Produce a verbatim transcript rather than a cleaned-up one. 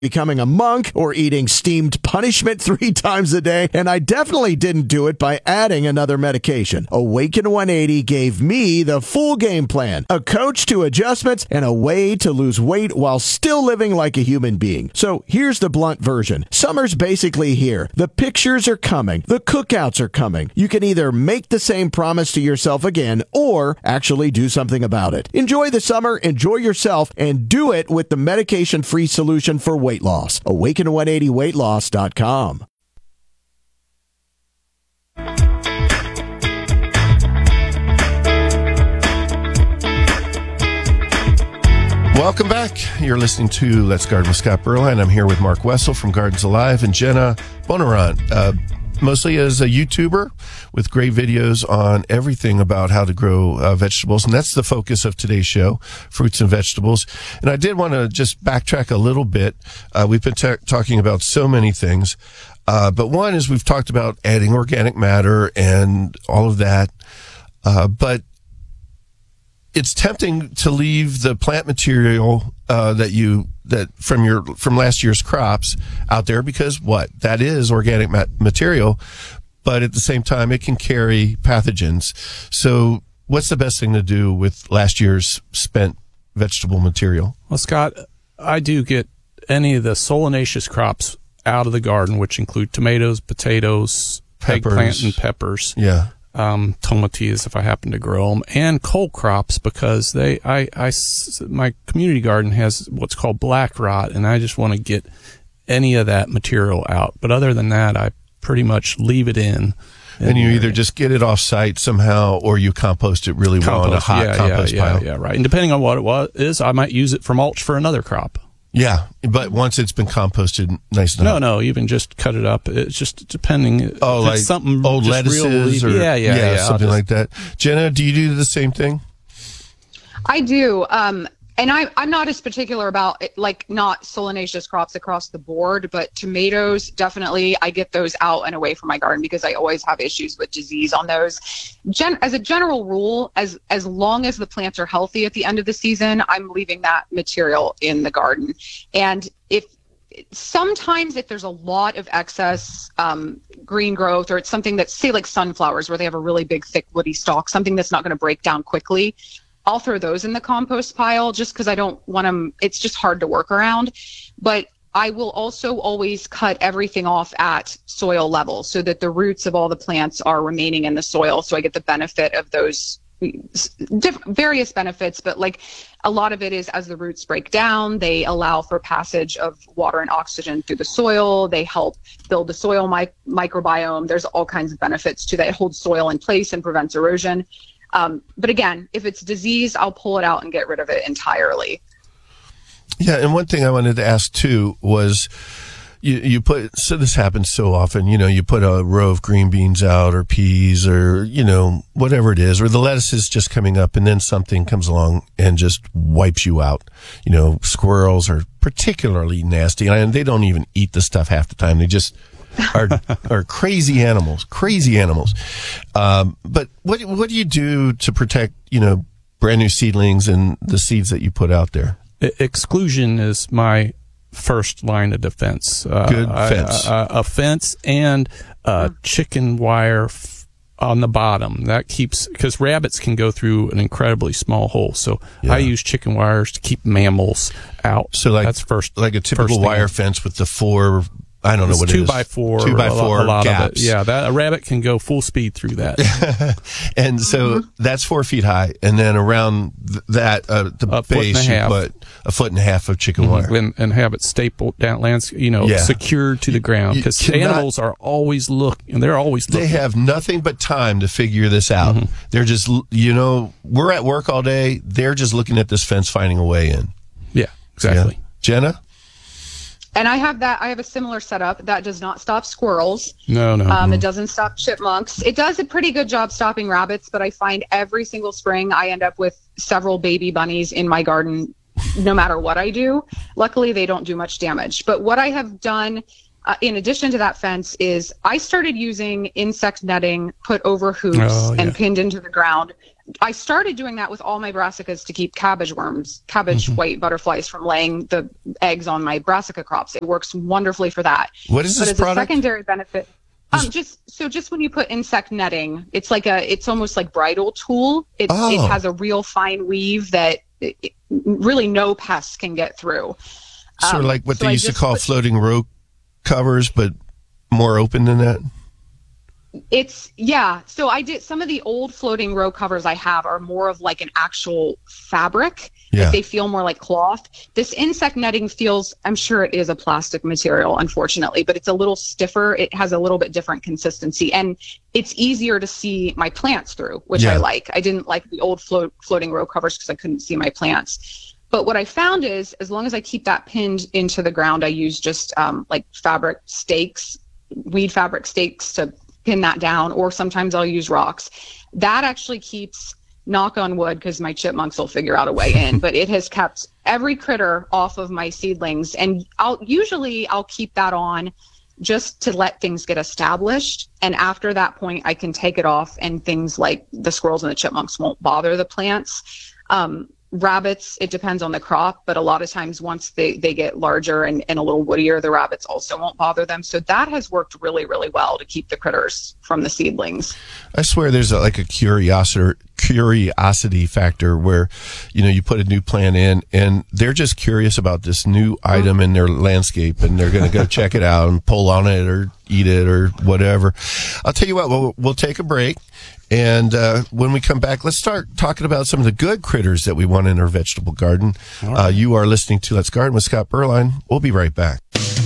becoming a monk or eating steamed punishment three times a day, and I definitely didn't do it by adding another medication. Awaken one eighty gave me the full game plan, a coach to adjustments, and a way to lose weight while still living like a human being. So here's the blunt version. Summer's basically here. The pictures are coming. The cookouts are coming. You can either make the same promise to yourself again or actually do something about it. Enjoy the summer, enjoy yourself, and do it with the medication-free solution for weight loss. awaken one eighty weight loss dot com. Welcome back. You're listening to Let's Garden with Scott Berline. I'm here with Mark Wessel from Gardens Alive and Jenna Bonnarant, uh, mostly as a YouTuber with great videos on everything about how to grow uh, vegetables. And that's the focus of today's show, fruits and vegetables. And I did want to just backtrack a little bit. Uh, we've been t- talking about so many things. Uh, but one is we've talked about adding organic matter and all of that. Uh, but it's tempting to leave the plant material uh, that you that from your from last year's crops out there because what that is organic mat- material, but at the same time it can carry pathogens. So, what's the best thing to do with last year's spent vegetable material? Well, Scott, I do get any of the solanaceous crops out of the garden, which include tomatoes, potatoes, Peppers. eggplant, and peppers. Yeah. Um, tomatillas if I happen to grow them, and cole crops because they, I, I, my community garden has what's called black rot, and I just want to get any of that material out. But other than that, I pretty much leave it in. And you either just get it off site somehow, or you compost it really well in a hot yeah, compost yeah, pile. Yeah, yeah, right. And depending on what it was, is I might use it for mulch for another crop. Yeah, but once it's been composted, nice enough. No, no, even just cut it up. It's just depending. Oh, like something old lettuces, or yeah, yeah, yeah, something just, like that. Jenna, do you do the same thing? I do. Um, and I, I'm not as particular about it, like not solanaceous crops across the board, but tomatoes, definitely I get those out and away from my garden because I always have issues with disease on those. Gen- as a general rule, as, as long as the plants are healthy at the end of the season, I'm leaving that material in the garden. And if sometimes if there's a lot of excess um, green growth, or it's something that's, say like sunflowers where they have a really big, thick, woody stalk, something that's not going to break down quickly, I'll throw those in the compost pile just because I don't want them. It's just hard to work around. But I will also always cut everything off at soil level so that the roots of all the plants are remaining in the soil. So I get the benefit of those diff- various benefits. But like a lot of it is as the roots break down, they allow for passage of water and oxygen through the soil. They help build the soil mi- microbiome. There's all kinds of benefits to that. It holds soil in place and prevents erosion. Um, but again, if it's disease, I'll pull it out and get rid of it entirely. Yeah, and one thing I wanted to ask too was, you you put so this happens so often. You know, you put a row of green beans out, or peas, or you know whatever it is, or the lettuce is just coming up, and then something comes along and just wipes you out. You know, squirrels are particularly nasty, and they don't even eat the stuff half the time. They just are are crazy animals, crazy animals. Um, but what what do you do to protect, you know, brand new seedlings and the seeds that you put out there? Exclusion is my first line of defense. Uh, Good fence. A, a, a fence and uh, chicken wire f- on the bottom. That keeps, because rabbits can go through an incredibly small hole. So Yeah. I use chicken wires to keep mammals out. So like that's first, like a typical first wire thing. fence with the four. I don't know It's what two it is. by four, Two by a lot- four a lot gaps. of it. Yeah, that a rabbit can go full speed through that. And so that's four feet high, and then around th- that uh, the A foot and base a you half. put a foot and a half of chicken wire. and, and have it stapled down, lands, you know, Yeah. secured to the ground. You Because cannot- animals are always looking, and they're always looking. They have nothing but time to figure this out. Mm-hmm. They're just, l- you know, we're at work all day. They're just looking at this fence, finding a way in. Yeah, exactly. Yeah. Jenna? And I have that. I have a similar setup that does not stop squirrels. No, no. Um, no. It doesn't stop chipmunks. It does a pretty good job stopping rabbits, but I find every single spring I end up with several baby bunnies in my garden, no matter what I do. Luckily, they don't do much damage. But what I have done, uh, in addition to that fence, is I started using insect netting put over hoops Oh, yeah. and pinned into the ground. I started doing that with all my brassicas to keep cabbage worms, cabbage mm-hmm. white butterflies from laying the eggs on my brassica crops. It works wonderfully for that. What is this but as product? A secondary benefit, um, just so just when you put insect netting, it's like a, it's almost like bridal tool. It, oh. it has a real fine weave that it, it, really no pests can get through. Sort of um, like what so they I used to call put, floating row covers, but more open than that. It's yeah. So I did some of the old floating row covers I have are more of like an actual fabric. Yeah. Like they feel more like cloth. This insect netting feels, I'm sure it is a plastic material, unfortunately, but it's a little stiffer. It has a little bit different consistency and it's easier to see my plants through, which yeah. I like. I didn't like the old float, floating row covers because I couldn't see my plants. But what I found is as long as I keep that pinned into the ground, I use just um, like fabric stakes, weed fabric stakes to pin that down, or sometimes I'll use rocks. That actually keeps, knock on wood, because my chipmunks will figure out a way in, but it has kept every critter off of my seedlings. And I'll usually I'll keep that on just to let things get established. And after that point, I can take it off and things like the squirrels and the chipmunks won't bother the plants. Um, Rabbits, it depends on the crop, but a lot of times once they, they get larger and, and a little woodier, the rabbits also won't bother them. So that has worked really, really well to keep the critters from the seedlings. I swear there's a, like a curiosity curiosity factor where, you know, you put a new plant in and they're just curious about this new item in their landscape and they're going to go check it out and pull on it or eat it or whatever. I'll tell you what, we'll, we'll take a break. And uh, when we come back, let's start talking about some of the good critters that we want in our vegetable garden. Right. Uh, you are listening to Let's Garden with Scott Berline. We'll be right back.